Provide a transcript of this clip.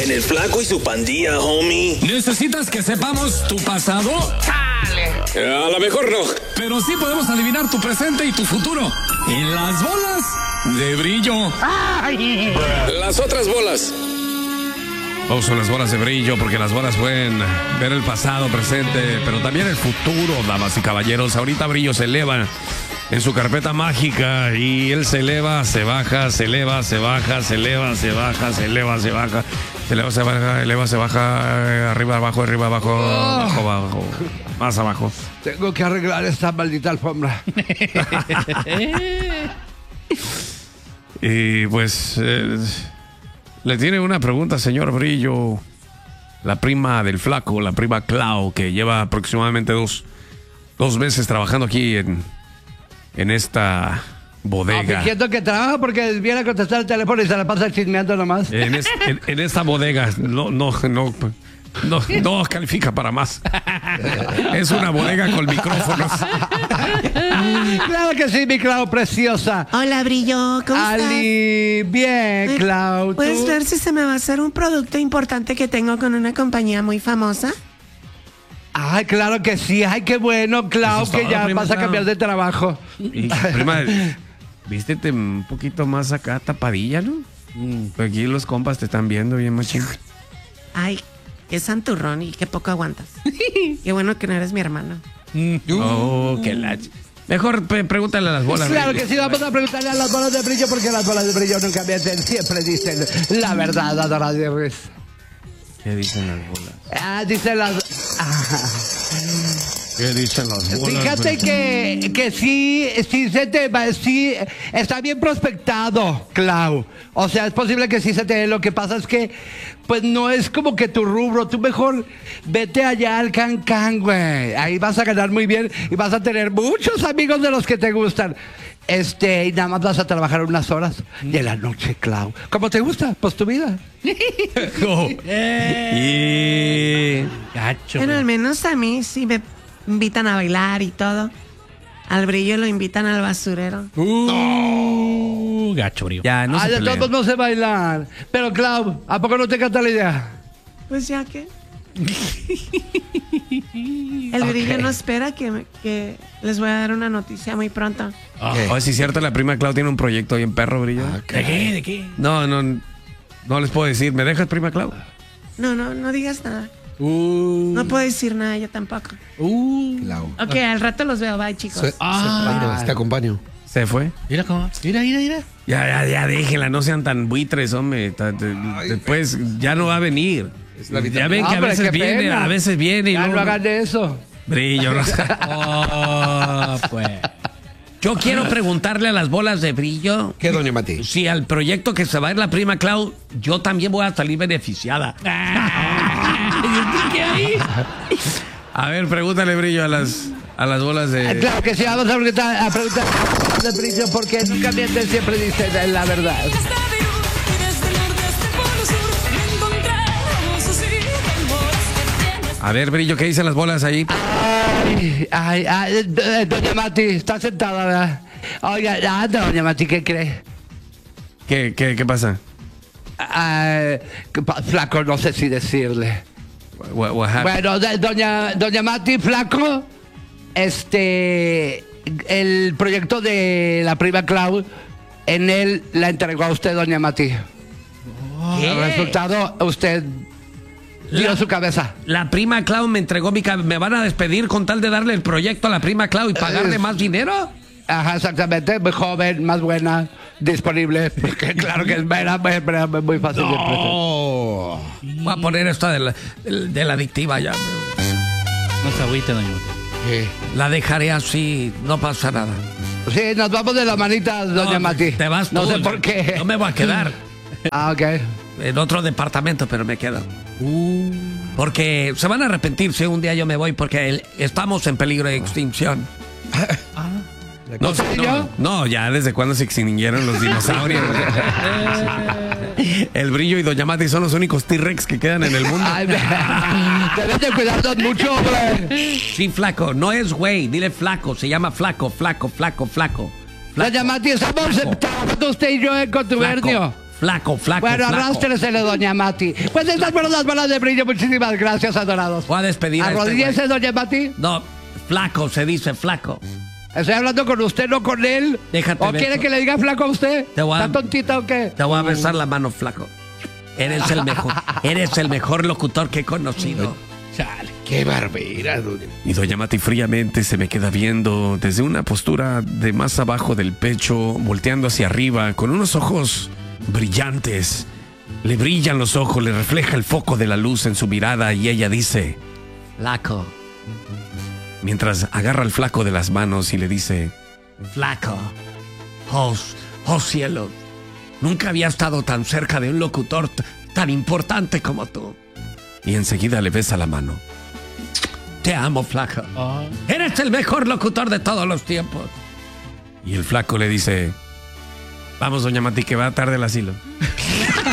En el Flaco y su pandilla, homie. ¿Necesitas que sepamos tu pasado? A lo mejor no. Pero sí podemos adivinar tu presente y tu futuro. En las bolas de brillo. Las otras bolas. Vamos con las bolas de brillo, porque las bolas pueden ver el pasado, presente, pero también el futuro, damas y caballeros. Ahorita Brillo se eleva en su carpeta mágica y él se eleva, se baja, se eleva, se baja, se eleva, se baja, se eleva, se baja, se eleva, se baja, eleva, se baja, arriba, abajo, abajo, abajo, más abajo. Tengo que arreglar esta maldita alfombra. Y pues le tiene una pregunta, señor Brillo. La prima del Flaco, la prima Clau, que lleva aproximadamente dos meses trabajando aquí en esta bodega. Fingiendo que trabaja porque viene a contestar el teléfono y se la pasa chismeando nomás. En esta bodega no califica para más. Es una bodega con micrófonos. Claro que sí, mi Clau preciosa. Hola, Brillo, ¿cómo Ali, bien, estás? Clau. ¿Puedes ¿tú? ver si se me va a hacer un producto importante que tengo con una compañía muy famosa? Ay, claro que sí. Ay, qué bueno, Clau, Eso es que todo, ya prima vas a Clau. cambiar de trabajo. Y, prima, vístete un poquito más acá tapadilla, ¿no? Aquí los compas te están viendo bien machín. Ay, qué santurrón y qué poco aguantas. Qué bueno que no eres mi hermano. Oh, qué lache. Mejor pregúntale a las bolas. Claro Brillo. que sí, vamos a preguntarle a las bolas de brillo porque las bolas de brillo nunca mienten, siempre dicen la verdad, Adorable Ruiz. ¿Qué dicen las bolas? Dicen las... ¿Qué dicen las bolas? Fíjate que sí se te va, sí está bien prospectado, Clau. O sea, es posible que sí se te dé. Lo que pasa es que, pues no es como que tu rubro. Tú mejor vete allá al Cancán, güey. Ahí vas a ganar muy bien y vas a tener muchos amigos de los que te gustan. Y nada más vas a trabajar unas horas de la noche, Clau. ¿Cómo te gusta? Pues tu vida. Gacho. Bueno, al menos a mí sí me invitan a bailar y todo. Al Brillo lo invitan al basurero. Gacho, Brillo. Ya, no se De peleen. todos no sé bailar. Pero, Clau, ¿a poco no te canta la idea? Pues ya que... El Brillo no espera que les voy a dar una noticia muy pronto. Oye, sí es cierto, la prima Clau tiene un proyecto bien perro, Brillo. ¿De qué? ¿De qué? No les puedo decir. ¿Me dejas, prima Clau? No digas nada. No puedo decir nada, yo tampoco. Clau. Ok, al rato los veo. Bye, chicos. Te acompaño. ¿Se fue? Mira cómo. Mira. Ya, déjenla, no sean tan buitres, hombre. Después ya no va a venir. Ya ven que a Hombre, veces qué viene, pena. a veces viene. Y Ya no luego- hagan de eso. Brillo, no. Pues. Yo quiero preguntarle a las bolas de Brillo ¿Qué, doña Mati? si al proyecto que se va a ir la prima Clau, yo también voy a salir beneficiada. ¿Qué hay? A ver, pregúntale, Brillo, a las bolas de... Claro que sí, vamos a preguntar de brillo porque nunca mienten, siempre dicen la verdad. A ver, Brillo, ¿qué dicen las bolas ahí? Doña Mati, está sentada, ¿verdad? Oiga, doña Mati, ¿qué cree? ¿Qué pasa? Flaco, no sé si decirle. What happened? Bueno, doña Mati, Flaco, el proyecto de la prima Clau, en él la entregó a usted, doña Mati. El resultado, usted dio su cabeza. La prima Clau me entregó me van a despedir con tal de darle el proyecto a la prima Clau y pagarle más dinero. Ajá, exactamente, muy joven, más buena, disponible, porque claro que es muy fácil de prestar. Voy a poner esta de la adictiva ya. No se agüite, doña Mati. La dejaré así, no pasa nada. Sí, nos vamos de la manita, doña Mati. Te vas No tú, sé por qué. No me voy a quedar Ok. en otro departamento, pero me quedo. Porque se van a arrepentir si un día yo me voy, porque estamos en peligro de extinción. No, ya desde cuando se extinguieron los dinosaurios. El Brillo y Doña Mati son los únicos T-Rex que quedan en el mundo. Ay, debes de cuidarnos mucho, hombre. Sí, Flaco, no es güey, dile Flaco, se llama Flaco. Doña Mati, estamos trabajando usted y yo en contubernio. flaco, Bueno, flaco. arrástresele, doña Mati. Pues estas fueron las bolas de brillo. Muchísimas gracias, adorados. Voy a despedir a este Arrodíllese, güey. doña Mati. No, flaco, se dice flaco. Estoy hablando con usted, no con él. Déjate ¿O beso. quiere que le diga flaco a usted? Te voy a- ¿Está tontita o qué? Te voy a besar la mano, flaco. Eres el mejor locutor que he conocido. Chale. Qué barbera, doña. Y doña Mati fríamente se me queda viendo desde una postura de más abajo del pecho, volteando hacia arriba, con unos ojos brillantes. Le brillan los ojos, le refleja el foco de la luz en su mirada y ella dice, flaco. Mientras agarra al flaco de las manos y le dice, flaco, oh cielo, nunca había estado tan cerca de un locutor tan importante como tú. Y enseguida le besa la mano. Te amo, flaco. Eres el mejor locutor de todos los tiempos. Y el flaco le dice, vamos, doña Mati, que va tarde el asilo.